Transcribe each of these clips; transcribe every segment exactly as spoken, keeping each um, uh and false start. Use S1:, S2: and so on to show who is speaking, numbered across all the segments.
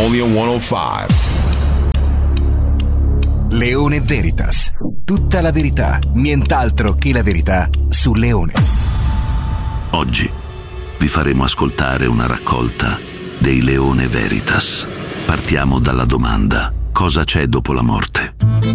S1: only on centocinque.
S2: Leone Veritas. Tutta la verità, nient'altro che la verità su Leone.
S3: Oggi vi faremo ascoltare una raccolta dei Leone Veritas. Partiamo dalla domanda: cosa c'è dopo la morte?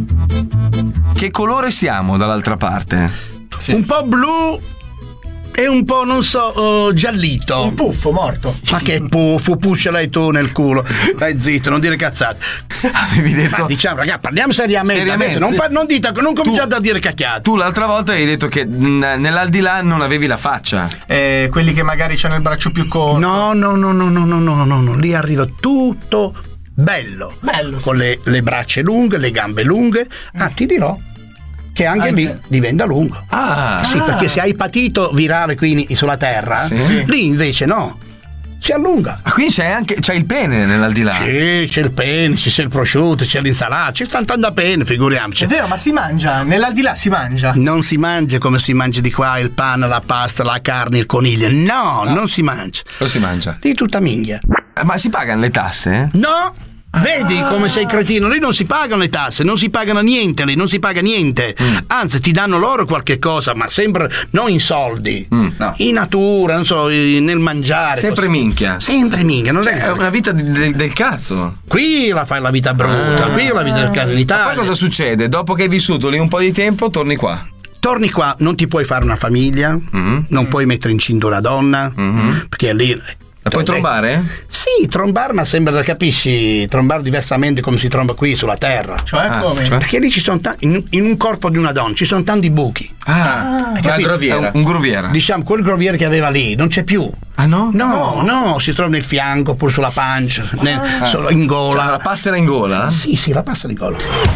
S4: Che colore siamo dall'altra parte?
S5: Sì. Un po' blu e un po', non so, uh, giallito.
S6: Un puffo morto.
S5: Ma che puffo, puff l'hai tu nel culo. Dai zitto, non dire cazzate.
S4: Avevi detto.
S5: Ma diciamo, ragazzi, parliamo seriamente.
S4: seriamente.
S5: Adesso non, par- non dite, non cominciate tu, a dire cacchiate.
S4: Tu l'altra volta hai detto che n- nell'aldilà non avevi la faccia.
S6: Eh, quelli che magari c'hanno il braccio più corto.
S5: No, no, no, no, no, no, no, no, no. Lì arriva tutto bello.
S6: Bello.
S5: Con
S6: Sì.
S5: le, le braccia lunghe, le gambe lunghe. Ah, ti dirò che anche, anche lì diventa lungo.
S4: Ah,
S5: sì,
S4: ah.
S5: perché se hai patito virale qui sulla terra,
S4: sì. Sì.
S5: lì invece no, si allunga.
S4: Ah, quindi c'è anche c'è il pene nell'aldilà?
S5: Sì, c'è il pene, c'è il prosciutto, c'è l'insalata, c'è tanta pene, figuriamoci.
S6: È vero, ma si mangia, nell'aldilà si mangia.
S5: Non si mangia come si mangia di qua il pane, la pasta, la carne, il coniglio. No, no. non si mangia.
S4: Cosa si mangia?
S5: Lì tutta minchia.
S4: Ma si pagano le tasse?
S5: No! Vedi ah. come sei cretino, lì non si pagano le tasse, non si pagano niente, lì non si paga niente. Mm. Anzi, ti danno loro qualche cosa, ma sempre non in soldi, mm, no. in natura, non so, nel mangiare.
S4: Sempre così. Minchia.
S5: Sempre minchia, non
S4: cioè,
S5: è...
S4: è una vita di, de, del cazzo.
S5: Qui la fai la vita brutta, ah. qui la vita del cazzo in Italia.
S4: Ma poi cosa succede? Dopo che hai vissuto lì un po' di tempo, torni qua.
S5: Torni qua, non ti puoi fare una famiglia, mm-hmm. non mm. puoi mettere incinta una donna, mm-hmm. perché lì...
S4: La puoi trombare?
S5: Sì, trombare, ma sembra, capisci, trombare diversamente come si tromba qui sulla terra.
S6: Cioè
S4: ah,
S6: come?
S4: Cioè?
S5: Perché lì ci sono tanti, in, in un corpo di una donna ci sono tanti buchi.
S4: Ah, ah una groviera. Un groviera.
S5: Diciamo, quel groviere che aveva lì non c'è più.
S4: Ah no?
S5: No, no, no si trova nel fianco, oppure sulla pancia, ah. nel, ah. solo in gola.
S4: Cioè, la passera in gola?
S5: Sì, sì, la passera in gola.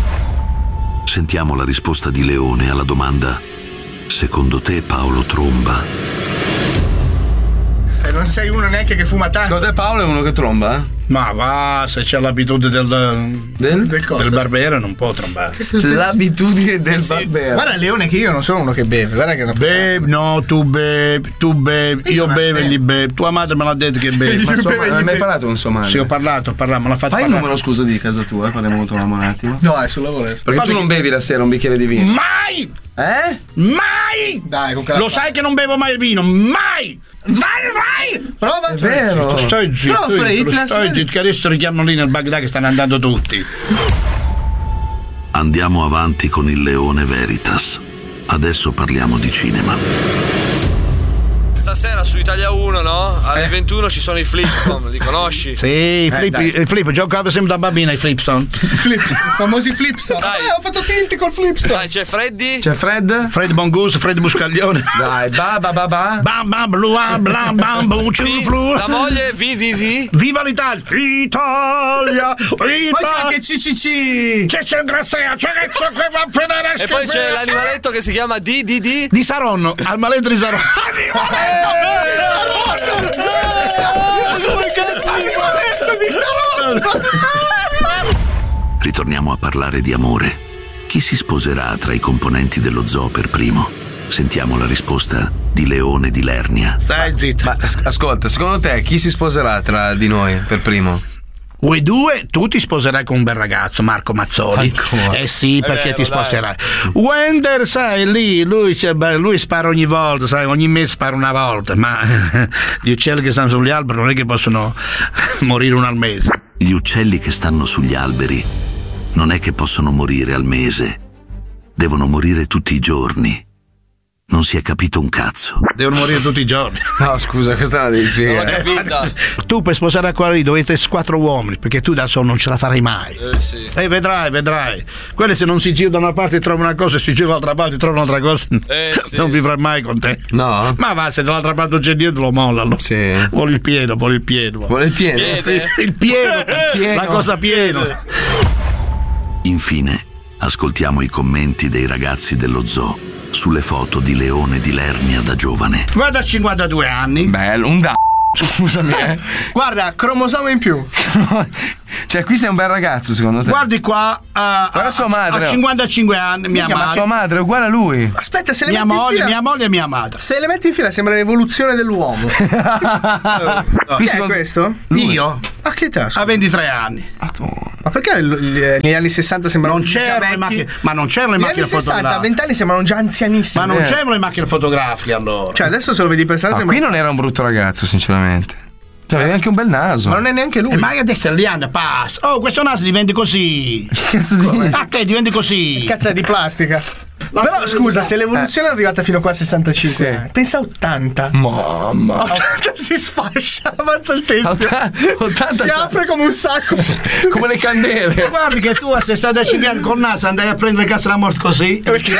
S3: Sentiamo la risposta di Leone alla domanda: secondo te Paolo tromba?
S6: Eh, non sei uno neanche che fuma tanto.
S4: Secondo te Paolo è uno che tromba?
S5: Ma va, se c'è l'abitudine del
S4: del,
S5: del, del barbero non può trombare.
S4: L'abitudine del
S6: sì.
S4: barbero.
S6: Guarda Leone che io non sono uno che beve, guarda che è una
S5: bevi, no, tu bevi, tu bevi, io, io bevo e gli bevi. Tua madre me l'ha detto che
S6: sì,
S5: bevi.
S4: Ma insomma, non hai mai parlato con sua madre?
S5: Sì, ho parlato, ho parlato, me l'ha fatto
S4: Fai
S5: parlare.
S4: il numero, scusa, di casa tua, parliamo con tua mamma un attimo.
S6: No, è sul lavoro adesso.
S4: Perché Fatti tu non bevi la sera un bicchiere di vino?
S5: Mai!
S4: Eh?
S5: Mai!
S6: Dai, con
S5: Lo sai che non bevo mai il vino, mai! Vai, vai!
S6: Prova!
S4: È vero!
S5: Stai zitto, stai zitto, che adesso richiamano lì nel Baghdad che stanno andando tutti.
S3: Andiamo avanti con il Leone Veritas. Adesso parliamo di cinema.
S7: Stasera su Italia uno, no? Alle eh. ventuno ci sono i Flipstone, li conosci?
S5: Sì, i flip, eh, i flip, giocavo sempre da bambina i Flipstone.
S6: Flipstone, i famosi Flipstone. Dai, eh, ho fatto tilt col Flipstone.
S7: Dai, c'è Freddy?
S4: C'è Fred?
S5: Fred Bongus, Fred Buscaglione.
S4: Dai, ba ba ba ba.
S5: Bam bam blu blam bam bum flu.
S7: La moglie, vi vi vi.
S5: Viva l'Italia! Italia! Italia!
S6: Poi c'è anche C C C.
S5: C'è c'è Grassea, c'è che va a finire.
S7: E poi c'è l'animaletto che si chiama D D D
S5: di Saronno, al maletto di Saronno.
S3: Ritorniamo a parlare di amore. Chi si sposerà tra i componenti dello zoo per primo? Sentiamo la risposta di Leone di Lernia.
S5: Stai zitto.
S4: Ma ascolta, secondo te chi si sposerà tra di noi per primo?
S5: Voi due, tu ti sposerai con un bel ragazzo, Marco Mazzoli. Ancora. Eh sì, perché vero, ti sposerai. Dai. Wender, sai, lì, lui, lui spara ogni volta, sai, ogni mese spara una volta, ma gli uccelli che stanno sugli alberi non è che possono morire uno al mese.
S3: Gli uccelli che stanno sugli alberi non è che possono morire al mese, devono morire tutti i giorni. Non si è capito un cazzo.
S5: Devono morire tutti i giorni.
S4: No, scusa, questa la devi spiegare.
S7: Non l'ho capita.
S5: Tu per sposare qua lì dovete quattro uomini, perché tu da solo non ce la farai mai.
S7: Eh sì.
S5: E eh, vedrai, vedrai. Quelli se non si gira da una parte trovano una cosa e si gira dall'altra parte trovano un'altra cosa.
S7: Eh sì.
S5: Non vivrai mai con te.
S4: No.
S5: Ma va, se dall'altra parte non c'è dietro lo mollano.
S4: Sì.
S5: Vuole il pieno, vuole il pieno.
S4: Vuole il pieno.
S7: Piede.
S5: Il pieno, il pieno. La cosa pieno.
S3: Infine, ascoltiamo i commenti dei ragazzi dello zoo sulle foto di Leone di Lernia da giovane.
S5: Guarda, cinquantadue anni.
S4: Bello, un da. Scusami, eh.
S6: Guarda, cromosoma in più.
S4: Cioè, qui sei un bel ragazzo, secondo te?
S5: Guardi qua, uh,
S4: Guarda sua madre.
S5: Ha cinquantantaque anni, mia
S4: Minchia,
S5: madre.
S4: Ma sua madre è uguale a lui.
S6: Aspetta, se le
S5: Mia
S6: metti in
S5: moglie,
S6: fila,
S5: mia moglie e mia madre.
S6: se le metti in fila sembra l'evoluzione dell'uomo.
S5: No.
S6: Chi è
S4: secondo-
S6: questo?
S5: Io?
S6: Ah, che te?
S5: Ha ventitré anni.
S6: Ma perché l- l- negli anni sessanta sembrano
S5: Non c'erano
S6: già
S5: le
S6: vecchi?
S5: macchine, ma non c'erano le
S6: Negli
S5: macchine
S6: anni sessanta a
S5: fotografiche.
S6: venti anni sembrano già anzianissimi.
S5: Ma non
S4: Eh.
S5: c'erano le macchine fotografiche allora.
S6: Cioè, adesso se lo vedi per strada
S4: Ah,
S6: sembra.
S4: qui non era un brutto ragazzo, sinceramente. Cioè, aveva anche un bel naso.
S6: Ma non è neanche lui.
S5: E ma adesso gli anni passa. Oh, questo naso diventa così.
S4: Cazzo di.
S5: A te diventa così.
S6: Cazzo è di plastica. Però scusa, se l'evoluzione è arrivata fino qua a sessantacinque,
S4: Sì.
S6: anni, pensa a ottanta.
S4: Mamma.
S6: ottanta si sfascia, avanza il testo.
S4: ottanta
S6: si apre come un sacco.
S4: Come le candele.
S5: Guardi che tu a sessantacinque anni col naso andai a prendere cassa la morte così.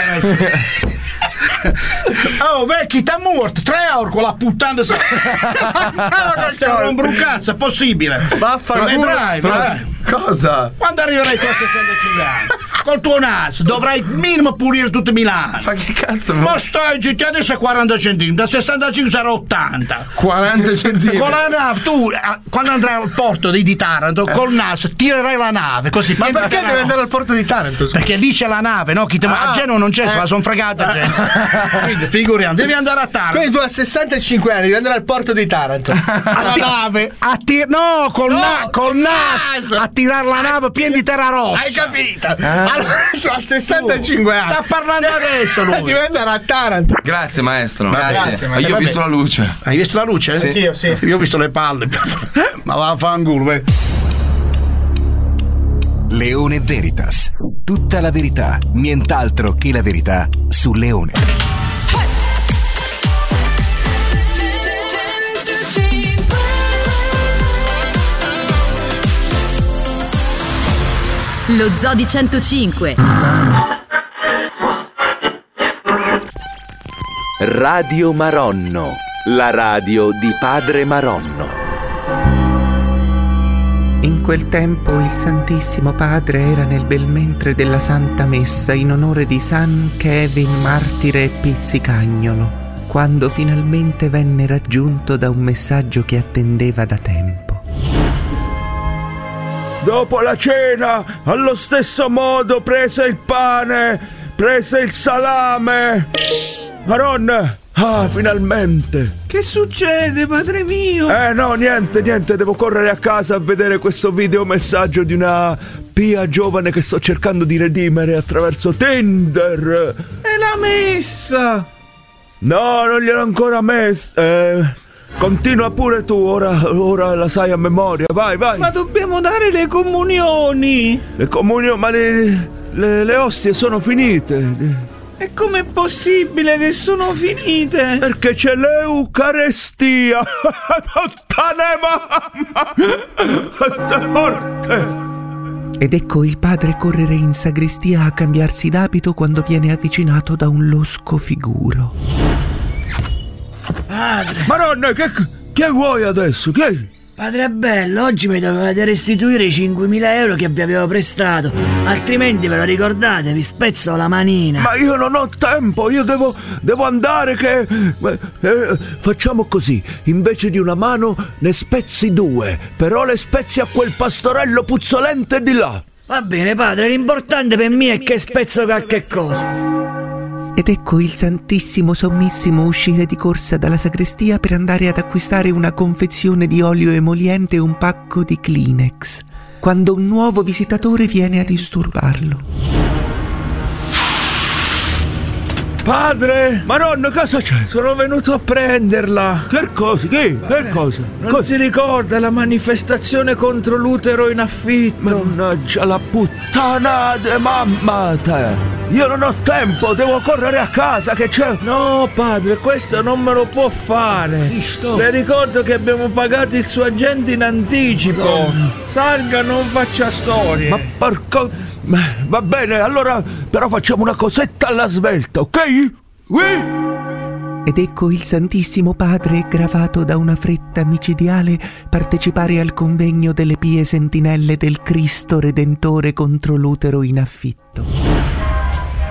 S5: Oh, vecchi, t'ha morto! Tre euro con la puttana. Stiamo un brucazzo, è possibile.
S6: Vaffanculo.
S5: Vedrai, vedrai.
S4: Cosa?
S5: Quando arriverai tu a sessantacinque anni, col tuo naso, dovrai minimo pulire tutto Milano.
S4: Ma che cazzo?
S5: Ma stai zitti, adesso è quaranta centimetri, da sessantacinque sarà ottanta.
S4: quaranta centimetri.
S5: Con la nave, tu eh, quando andrai al porto di, di Taranto, col naso tirerai la nave così.
S6: Ma perché deve andare al porto di Taranto? scusa?
S5: Perché lì c'è la nave, no? Chi te-
S6: Ah,
S5: a Genova non c'è,
S6: eh.
S5: se la son fregata. Quindi figuriamo, devi andare a Taranto.
S6: Quindi tu a sessantacinque anni devi andare al porto di Taranto.
S5: A ti-
S6: nave.
S5: a ti- no, col,
S6: No,
S5: na- col
S6: col
S5: naso
S6: naso.
S5: a tirare la nave piena di terra rossa.
S6: Hai capito? Allora tu a sessantacinque anni.
S5: Sta parlando adesso lui.
S6: Devi andare a Taranto.
S4: Grazie, maestro.
S6: Grazie,
S4: Ma io ho
S5: vabbè.
S4: visto la luce.
S5: Hai visto la luce?
S6: Sì. Anch'io, sì.
S5: Io ho visto le palle. Ma va a fanculo, eh.
S2: Leone Veritas. Tutta la verità, nient'altro che la verità su Leone.
S1: Lo Zoo di centocinque.
S8: Radio Maronno, la radio di Padre Maronno.
S9: In quel tempo il Santissimo Padre era nel bel mentre della Santa Messa in onore di San Kevin, martire e pizzicagnolo, quando finalmente venne raggiunto da un messaggio che attendeva da tempo.
S10: Dopo la cena, allo stesso modo prese il pane, prese il salame. Maronna, ah, finalmente.
S11: Che succede, padre mio?
S10: Eh no, niente, niente, devo correre a casa a vedere questo videomessaggio di una pia giovane che sto cercando di redimere attraverso Tinder.
S11: E la messa?
S10: No, non gliel'ho ancora messa. Eh, continua pure tu, ora, ora la sai a memoria, vai, vai.
S11: Ma dobbiamo dare le comunioni.
S10: Le comunioni, ma le, le, le ostie sono finite.
S11: E com'è possibile che sono finite?
S10: Perché c'è l'Eucarestia. Puttane mamma. Morte.
S9: Ed ecco il padre correre in sagrestia a cambiarsi d'abito quando viene avvicinato da un losco figuro.
S11: Padre,
S10: Madonna, che, che vuoi adesso? Che?
S11: padre bello, oggi mi dovevate restituire i cinquemila euro che vi avevo prestato. Altrimenti ve lo ricordate, vi spezzo la manina.
S10: Ma io non ho tempo, io devo, devo andare che... Eh, facciamo così, invece di una mano ne spezzi due, però le spezzi a quel pastorello puzzolente di là.
S11: Va bene, padre, l'importante per me è che spezzo qualche cosa.
S9: Ed ecco il Santissimo Sommissimo uscire di corsa dalla sagrestia per andare ad acquistare una confezione di olio emoliente e un pacco di Kleenex, quando un nuovo visitatore viene a disturbarlo.
S10: Padre! Madonna, cosa c'è?
S11: Sono venuto a prenderla.
S10: Che cosa? Che? Che cosa?
S11: Non
S10: cosa?
S11: si ricorda la manifestazione contro l'utero in affitto?
S10: Mannaggia la puttana de mamma te! Io non ho tempo, devo correre a casa che c'è...
S11: No, padre, questo non me lo può fare. Le ricordo che abbiamo pagato il suo agente in anticipo. Salga, non faccia storie.
S10: Ma porco... Va bene, allora però facciamo una cosetta alla svelta, ok? Oui?
S9: Ed ecco il Santissimo Padre, gravato da una fretta micidiale, partecipare al convegno delle pie sentinelle del Cristo Redentore contro l'utero in affitto.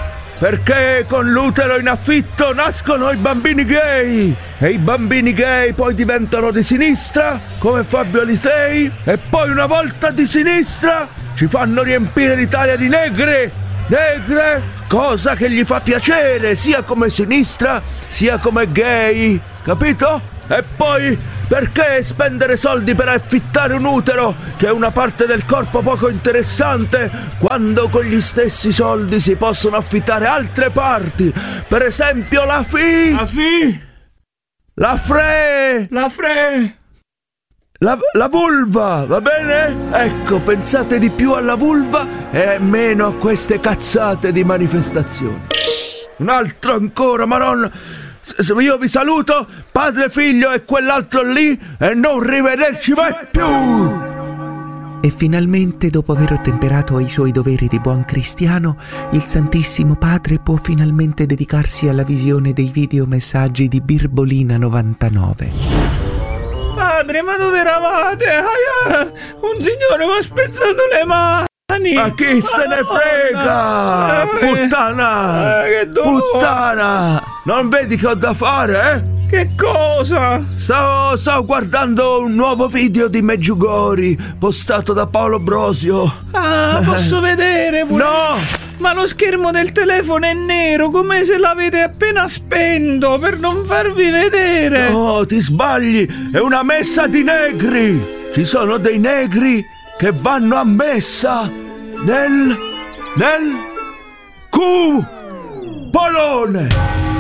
S10: Perché con l'utero in affitto nascono i bambini gay e i bambini gay poi diventano di sinistra, come Fabio Alisei, e poi una volta di sinistra ci fanno riempire l'Italia di negre, negre, cosa che gli fa piacere sia come sinistra sia come gay, capito? E poi perché spendere soldi per affittare un utero, che è una parte del corpo poco interessante, quando con gli stessi soldi si possono affittare altre parti, per esempio la fi,
S11: La fi?
S10: la fre,
S11: La fre?
S10: la, la vulva, va bene? Ecco, pensate di più alla vulva e meno a queste cazzate di manifestazioni. Un altro ancora, Maronna. Io vi saluto, padre, figlio e quell'altro lì, e non rivederci mai più!
S9: E finalmente, dopo aver ottemperato ai suoi doveri di buon cristiano, il Santissimo Padre può finalmente dedicarsi alla visione dei videomessaggi di Birbolina novantanove.
S11: Padre, ma dove eravate? Aia, un signore mi ha spezzato le mani!
S10: Ma chi se ne frega? Puttana!
S11: Eh, che dolore!
S10: Puttana! Non vedi che ho da fare, eh?
S11: Che cosa?
S10: Stavo, stavo guardando un nuovo video di Meggiugori postato da Paolo Brosio.
S11: Ah, posso vedere pure?
S10: No!
S11: Ma lo schermo del telefono è nero, come se l'avete appena spento per non farvi vedere.
S10: No, ti sbagli! È una messa di negri! Ci sono dei negri che vanno a messa nel... nel... cu... polone!